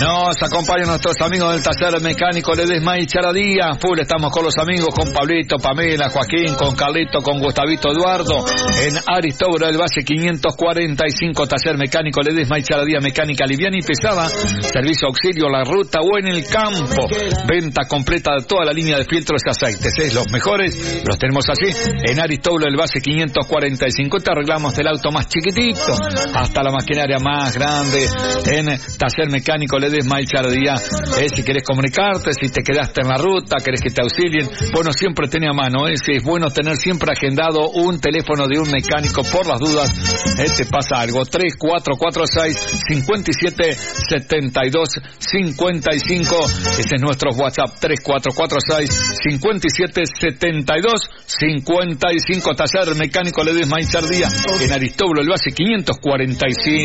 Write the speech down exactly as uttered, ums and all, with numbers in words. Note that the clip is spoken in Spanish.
Nos acompañan nuestros amigos del taller mecánico Ledesma y Charadía. Full estamos con los amigos, con Pablito, Pamela, Joaquín, con Carlito, con Gustavito Eduardo. En Aristóbulo del Valle quinientos cuarenta y cinco, taller mecánico Ledesma y Charadía, mecánica liviana y pesada, servicio auxilio, la ruta o en el campo. Venta completa de toda la línea de filtros y aceites. ¿eh? Los mejores los tenemos allí en Aristóbulo del Valle quinientos cuarenta y cinco. Te arreglamos del auto más chiquitito hasta la maquinaria más grande en taller mecánico Ledesma y Charadía. Eh, si querés comunicarte, si te quedaste en la ruta, querés que te auxilien, bueno, siempre tenés a mano. Eh, si es bueno tener siempre agendado un teléfono de un mecánico por las dudas, eh, te pasa algo. tres cuatro cuatro seis, cinco siete, siete dos cinco cinco. Ese es nuestro WhatsApp, tres cuatro cuatro seis, cinco siete, siete dos cinco cinco. Taller mecánico Ledesma y Charadía en Aristóbulo del Valle quinientos cuarenta y cinco.